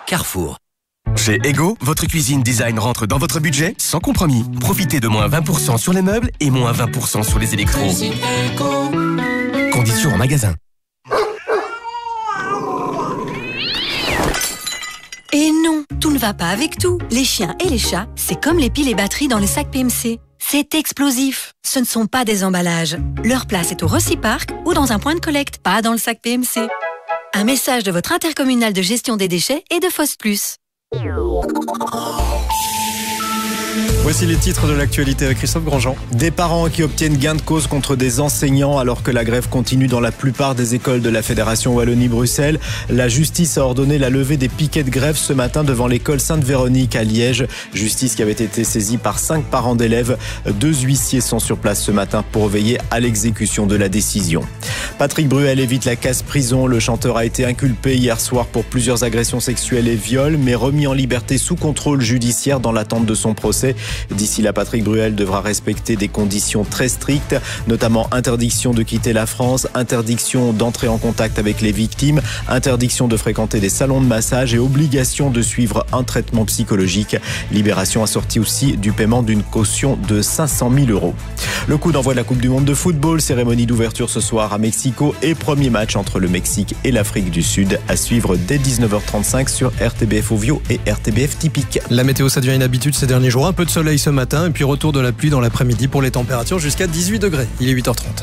Carrefour. Chez Ego, votre cuisine design rentre dans votre budget sans compromis. Profitez de moins 20% sur les meubles et moins 20% sur les électros. Conditions en magasin. Et non, tout ne va pas avec tout. Les chiens et les chats, c'est comme les piles et batteries dans le sac PMC. C'est explosif. Ce ne sont pas des emballages. Leur place est au Reciparc ou dans un point de collecte, pas dans le sac PMC. Un message de votre intercommunal de gestion des déchets et de FOS Plus. Voici les titres de l'actualité avec Christophe Grandjean. Des parents qui obtiennent gain de cause contre des enseignants alors que la grève continue dans la plupart des écoles de la Fédération Wallonie-Bruxelles. La justice a ordonné la levée des piquets de grève ce matin devant l'école Sainte-Véronique à Liège. Justice qui avait été saisie par 5 parents d'élèves. 2 huissiers sont sur place ce matin pour veiller à l'exécution de la décision. Patrick Bruel évite la casse-prison. Le chanteur a été inculpé hier soir pour plusieurs agressions sexuelles et viols, mais remis en liberté sous contrôle judiciaire dans l'attente de son procès. D'ici là, Patrick Bruel devra respecter des conditions très strictes, notamment interdiction de quitter la France, interdiction d'entrer en contact avec les victimes, interdiction de fréquenter des salons de massage et obligation de suivre un traitement psychologique. Libération assortie aussi du paiement d'une caution de 500 000 €. Le coup d'envoi de la Coupe du Monde de football, cérémonie d'ouverture ce soir à Mexico et premier match entre le Mexique et l'Afrique du Sud à suivre dès 19h35 sur RTBF Ovio et RTBF Typique. La météo, ça devient une habitude ces derniers jours. Un peu de soleil ce matin et puis retour de la pluie dans l'après-midi pour les températures jusqu'à 18 degrés. Il est 8h30.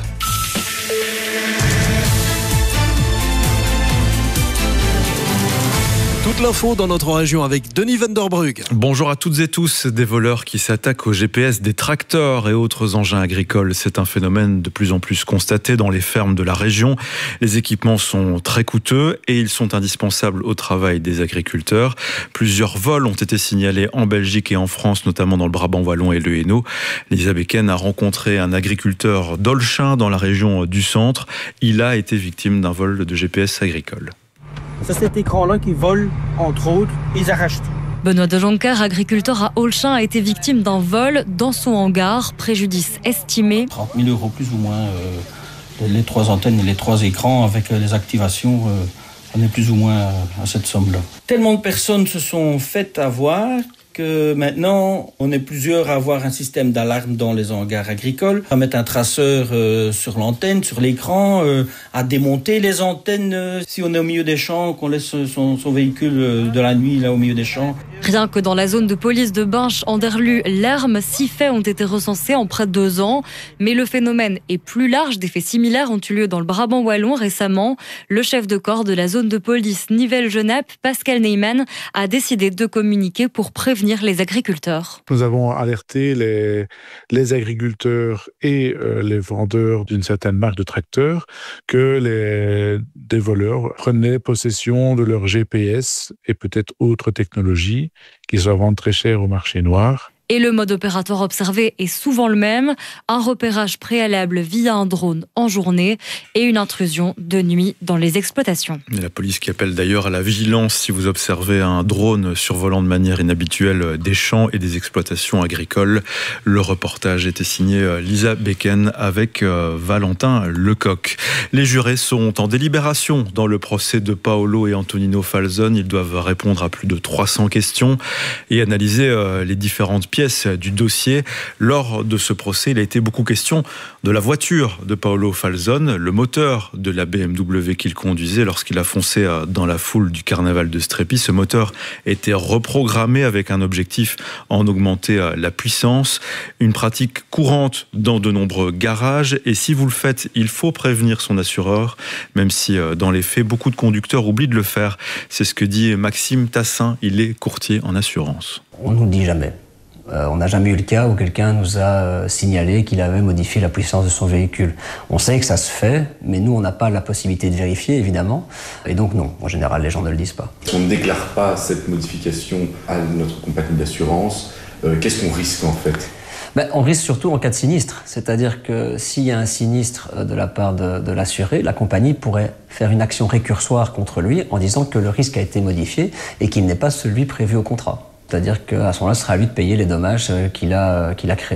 Toute l'info dans notre région avec Denis Vanderbrugge. Bonjour à toutes et tous. Des voleurs qui s'attaquent au GPS des tracteurs et autres engins agricoles. C'est un phénomène de plus en plus constaté dans les fermes de la région. Les équipements sont très coûteux et ils sont indispensables au travail des agriculteurs. Plusieurs vols ont été signalés en Belgique et en France, notamment dans le Brabant wallon et le Hainaut. Lisa Becken a rencontré un agriculteur d'Olchin dans la région du centre. Il a été victime d'un vol de GPS agricole. C'est cet écran-là qui vole, entre autres, ils arrachent tout. Benoît de Jonker, agriculteur à Olchin, a été victime d'un vol dans son hangar. Préjudice estimé 30 000 € plus ou moins. Les 3 antennes et les 3 écrans avec les activations, on est plus ou moins à cette somme-là. Tellement de personnes se sont faites avoir que maintenant, on est plusieurs à avoir un système d'alarme dans les hangars agricoles, à mettre un traceur sur l'antenne, sur l'écran, à démonter les antennes si on est au milieu des champs, qu'on laisse son véhicule de la nuit là au milieu des champs. Rien que dans la zone de police de Binche, Anderlu, Lerme, 6 faits ont été recensés en près de 2 ans. Mais le phénomène est plus large. Des faits similaires ont eu lieu dans le Brabant wallon récemment. Le chef de corps de la zone de police Nivelles-Genappe, Pascal Neyman, a décidé de communiquer pour prévenir les agriculteurs. Nous avons alerté les agriculteurs et les vendeurs d'une certaine marque de tracteurs que des voleurs prenaient possession de leur GPS et peut-être autres technologies qui se vendent très cher au marché noir. Et le mode opératoire observé est souvent le même, un repérage préalable via un drone en journée et une intrusion de nuit dans les exploitations. Et la police qui appelle d'ailleurs à la vigilance si vous observez un drone survolant de manière inhabituelle des champs et des exploitations agricoles. Le reportage était signé Lisa Becken avec Valentin Lecoq. Les jurés sont en délibération dans le procès de Paolo et Antonino Falzon. Ils doivent répondre à plus de 300 questions et analyser les différentes pièces du dossier. Lors de ce procès, il a été beaucoup question de la voiture de Paolo Falzon, le moteur de la BMW qu'il conduisait lorsqu'il a foncé dans la foule du carnaval de Strépy. Ce moteur était reprogrammé avec un objectif en augmenter la puissance, une pratique courante dans de nombreux garages. Et si vous le faites, il faut prévenir son assureur, même si dans les faits, beaucoup de conducteurs oublient de le faire. C'est ce que dit Maxime Tassin, il est courtier en assurance. On ne nous dit jamais. On n'a jamais eu le cas où quelqu'un nous a signalé qu'il avait modifié la puissance de son véhicule. On sait que ça se fait, mais nous, on n'a pas la possibilité de vérifier, évidemment. Et donc, non, en général, les gens ne le disent pas. On ne déclare pas cette modification à notre compagnie d'assurance. Qu'est-ce qu'on risque, en fait ? On risque surtout en cas de sinistre. C'est-à-dire que s'il y a un sinistre de la part de l'assuré, la compagnie pourrait faire une action récursoire contre lui en disant que le risque a été modifié et qu'il n'est pas celui prévu au contrat. C'est-à-dire qu'à ce moment-là, ce sera à lui de payer les dommages qu'il a créés.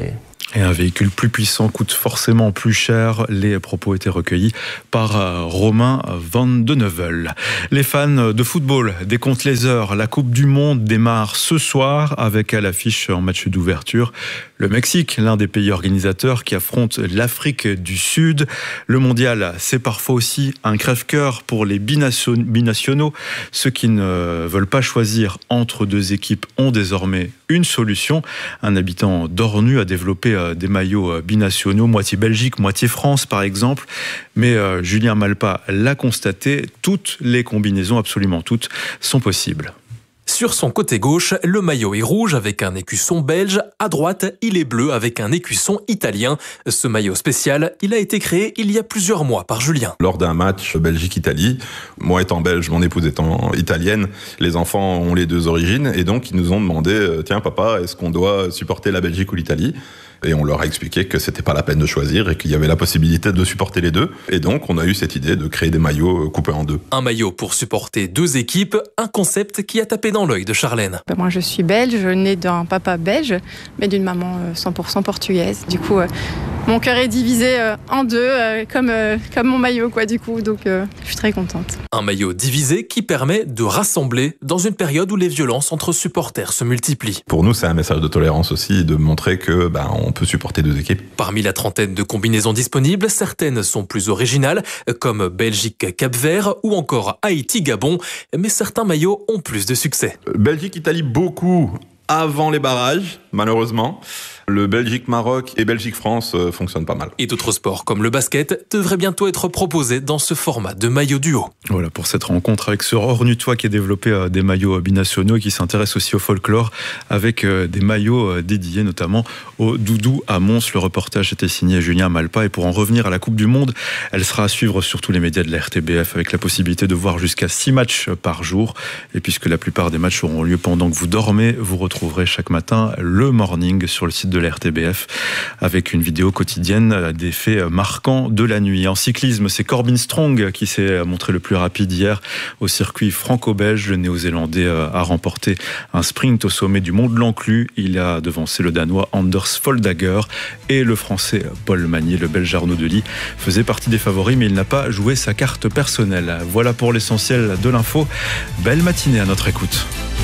Et un véhicule plus puissant coûte forcément plus cher. Les propos étaient recueillis par Romain Van de Neuvel. Les fans de football décomptent les heures. La Coupe du Monde démarre ce soir avec à l'affiche en match d'ouverture le Mexique, l'un des pays organisateurs qui affronte l'Afrique du Sud. Le mondial, c'est parfois aussi un crève-cœur pour les binationaux. Ceux qui ne veulent pas choisir entre deux équipes ont désormais une solution. Un habitant d'Ornu a développé des maillots binationaux, moitié Belgique, moitié France par exemple. Mais Julien Malpa l'a constaté, toutes les combinaisons, absolument toutes, sont possibles. Sur son côté gauche, le maillot est rouge avec un écusson belge. À droite, il est bleu avec un écusson italien. Ce maillot spécial, il a été créé il y a plusieurs mois par Julien. Lors d'un match Belgique-Italie, moi étant belge, mon épouse étant italienne, les enfants ont les deux origines et donc ils nous ont demandé « Tiens papa, est-ce qu'on doit supporter la Belgique ou l'Italie ?» Et on leur a expliqué que c'était pas la peine de choisir et qu'il y avait la possibilité de supporter les deux. Et donc, on a eu cette idée de créer des maillots coupés en deux. Un maillot pour supporter deux équipes, un concept qui a tapé dans l'œil de Charlène. Moi, je suis belge, née d'un papa belge, mais d'une maman 100% portugaise. Du coup, mon cœur est divisé en deux, comme mon maillot, quoi, du coup. Donc, je suis très contente. Un maillot divisé qui permet de rassembler dans une période où les violences entre supporters se multiplient. Pour nous, c'est un message de tolérance aussi, de montrer que on peut supporter deux équipes. Parmi la trentaine de combinaisons disponibles, certaines sont plus originales, comme Belgique-Cap-Vert ou encore Haïti-Gabon, mais certains maillots ont plus de succès. Belgique-Italie, beaucoup avant les barrages, malheureusement. Le Belgique-Maroc et Belgique-France fonctionnent pas mal. Et d'autres sports comme le basket devraient bientôt être proposés dans ce format de maillot duo. Voilà pour cette rencontre avec ce Ornutois qui a développé des maillots binationaux et qui s'intéresse aussi au folklore avec des maillots dédiés notamment au doudou à Mons. Le reportage était signé Julien Malpa et pour en revenir à la Coupe du Monde, elle sera à suivre sur tous les médias de la RTBF avec la possibilité de voir jusqu'à 6 matchs par jour. Et puisque la plupart des matchs auront lieu pendant que vous dormez, vous retrouverez chaque matin le morning sur le site de la RTBF avec une vidéo quotidienne des faits marquants de la nuit. En cyclisme, c'est Corbin Strong qui s'est montré le plus rapide hier au circuit franco-belge. Le néo-zélandais a remporté un sprint au sommet du mont de l'Enclus. Il a devancé le danois Anders Foldager et le français Paul Magnier. Le belge Arnaud Delis faisait partie des favoris mais il n'a pas joué sa carte personnelle. Voilà pour l'essentiel de l'info. Belle matinée à notre écoute.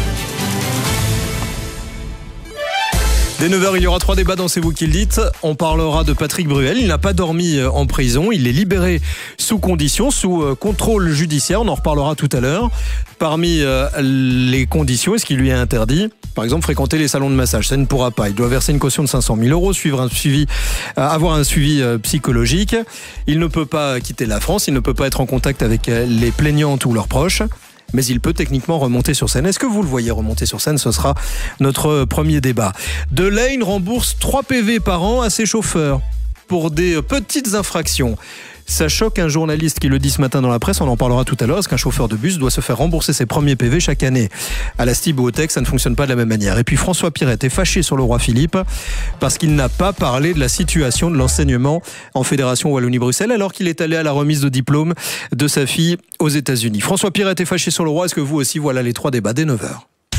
Dès 9h, il y aura 3 débats dans C'est vous qui le dites. On parlera de Patrick Bruel. Il n'a pas dormi en prison. Il est libéré sous conditions, sous contrôle judiciaire. On en reparlera tout à l'heure. Parmi les conditions, est-ce qu'il lui est interdit ? Par exemple, fréquenter les salons de massage. Ça ne pourra pas. Il doit verser une caution de 500 000 €, avoir un suivi psychologique. Il ne peut pas quitter la France. Il ne peut pas être en contact avec les plaignantes ou leurs proches. Mais il peut techniquement remonter sur scène. Est-ce que vous le voyez remonter sur scène ? Ce sera notre premier débat. Delane rembourse 3 PV par an à ses chauffeurs pour des petites infractions. Ça choque un journaliste qui le dit ce matin dans la presse, on en parlera tout à l'heure. Est-ce qu'un chauffeur de bus doit se faire rembourser ses premiers PV chaque année ? À la STIB ou au TEC, ça ne fonctionne pas de la même manière. Et puis François Pirette est fâché sur le roi Philippe parce qu'il n'a pas parlé de la situation de l'enseignement en Fédération Wallonie-Bruxelles alors qu'il est allé à la remise de diplôme de sa fille aux États-Unis. François Pirette est fâché sur le roi. Est-ce que vous aussi ? Voilà les 3 débats dès 9h.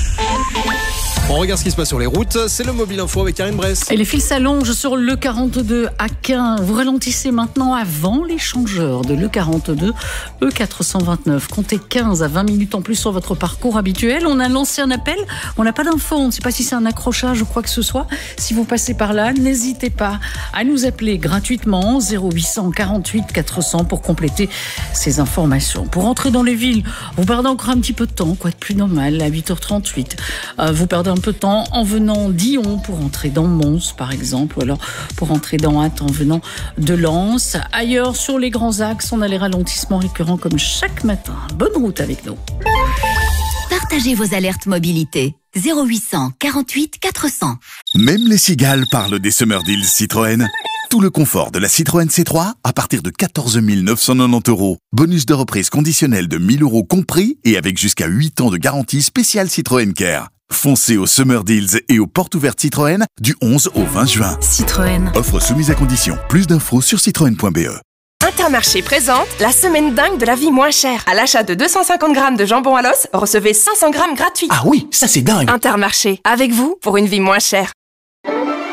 On regarde ce qui se passe sur les routes. C'est le Mobile Info avec Karine Bress. Et les fils s'allongent sur le 42 à Caen. Vous ralentissez maintenant avant l'échangeur de l'E42, E429. Comptez 15 à 20 minutes en plus sur votre parcours habituel. On a lancé un appel. On n'a pas d'infos. On ne sait pas si c'est un accrochage ou quoi que ce soit. Si vous passez par là, n'hésitez pas à nous appeler gratuitement 0800 48 400 pour compléter ces informations. Pour entrer dans les villes, vous perdez encore un petit peu de temps, quoi de plus normal, à 8h38. Vous perdez un peu de temps en venant d'Yon pour entrer dans Mons, par exemple, ou alors pour entrer dans Ath en venant de Lens. Ailleurs, sur les grands axes, on a les ralentissements récurrents comme chaque matin. Bonne route avec nous. Partagez vos alertes mobilité. 0800 48 400. Même les cigales parlent des Summer Deals Citroën. Tout le confort de la Citroën C3 à partir de 14 990 €. Bonus de reprise conditionnel de 1 000 € compris et avec jusqu'à 8 ans de garantie spéciale Citroën Care. Foncez aux Summer Deals et aux portes ouvertes Citroën du 11 au 20 juin. Citroën. Offre soumise à condition. Plus d'infos sur citroën.be. Intermarché présente la semaine dingue de la vie moins chère. À l'achat de 250 grammes de jambon à l'os, recevez 500 grammes gratuits. Ah oui, ça c'est dingue. Intermarché, avec vous pour une vie moins chère.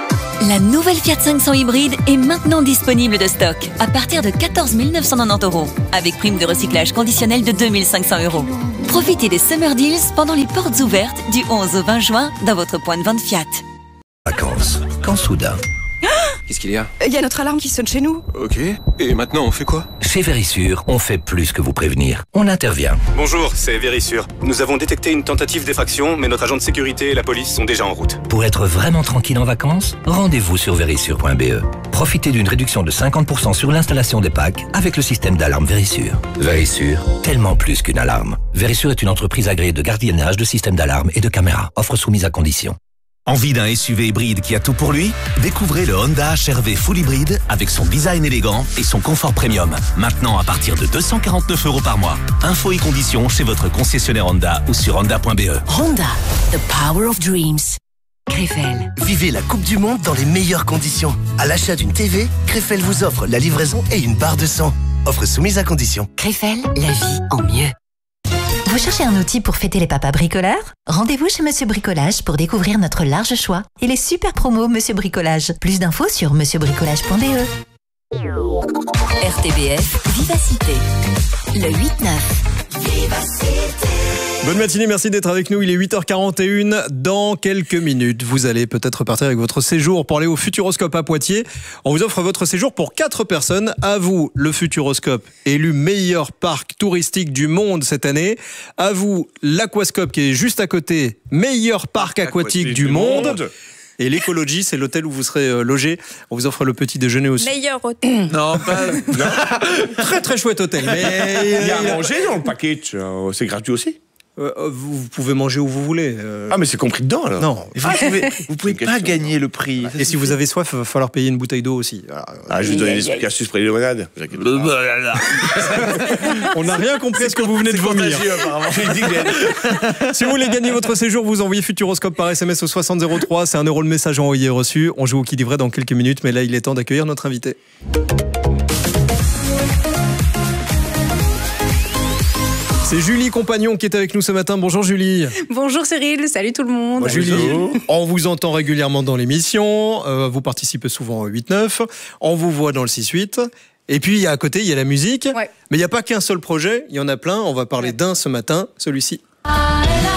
La nouvelle Fiat 500 hybride est maintenant disponible de stock à partir de 14 990 €, avec prime de recyclage conditionnelle de 2 500 €. Profitez des Summer Deals pendant les portes ouvertes du 11 au 20 juin dans votre point de vente Fiat. Vacances, quand soudain... Qu'est-ce qu'il y a ? Il y a notre alarme qui sonne chez nous. Ok. Et maintenant, on fait quoi ? Chez Vérissure, on fait plus que vous prévenir. On intervient. Bonjour, c'est Vérissure. Nous avons détecté une tentative d'effraction, mais notre agent de sécurité et la police sont déjà en route. Pour être vraiment tranquille en vacances, rendez-vous sur vérissure.be. Profitez d'une réduction de 50% sur l'installation des packs avec le système d'alarme Vérissure. Vérissure, tellement plus qu'une alarme. Vérissure est une entreprise agréée de gardiennage de systèmes d'alarme et de caméras. Offre soumise à conditions. Envie d'un SUV hybride qui a tout pour lui ? Découvrez le Honda HR-V Full Hybride avec son design élégant et son confort premium. Maintenant à partir de 249 € par mois. Infos et conditions chez votre concessionnaire Honda ou sur honda.be. Honda, the power of dreams. Krefel. Vivez la Coupe du Monde dans les meilleures conditions. À l'achat d'une TV, Krefel vous offre la livraison et une barre de sang. Offre soumise à conditions. Krefel, la vie en mieux. Vous cherchez un outil pour fêter les papas bricoleurs ? Rendez-vous chez Monsieur Bricolage pour découvrir notre large choix et les super promos Monsieur Bricolage. Plus d'infos sur monsieurbricolage.be. RTBF Vivacité. Le 8-9. Vivacité. Bonne matinée, merci d'être avec nous. Il est 8h41. Dans quelques minutes, vous allez peut-être partir avec votre séjour pour aller au Futuroscope à Poitiers. On vous offre votre séjour pour 4 personnes. À vous, le Futuroscope, élu meilleur parc touristique du monde cette année. À vous, l'Aquascope qui est juste à côté, meilleur parc aquatique du monde. Et l'écologie, c'est l'hôtel où vous serez logé. On vous offre le petit déjeuner aussi. Meilleur hôtel. Non, pas... non. Très très chouette hôtel. Mais il y a à manger dans le package. C'est gratuit aussi. Vous pouvez manger où vous voulez. Ah, mais c'est compris dedans alors. Non. Vous pouvez pas gagner le prix. Et si vous avez soif, il va falloir payer une bouteille d'eau aussi. Ah, je vais donner des explications pour les limonades. On n'a rien compris à ce que vous venez de vomir. Si vous voulez gagner votre séjour, vous envoyez Futuroscope par SMS au 6003. C'est 1 € le message envoyé et reçu. On joue au qui dit vrai dans quelques minutes, mais là, il est temps d'accueillir notre invité. C'est Julie Compagnon qui est avec nous ce matin. Bonjour Julie. Bonjour Cyril, salut tout le monde. Bonjour Julie, on vous entend régulièrement dans l'émission, vous participez souvent au 8-9, on vous voit dans le 6-8. Et puis à côté, il y a la musique, ouais. Mais il n'y a pas qu'un seul projet, il y en a plein. On va parler d'un ce matin, celui-ci.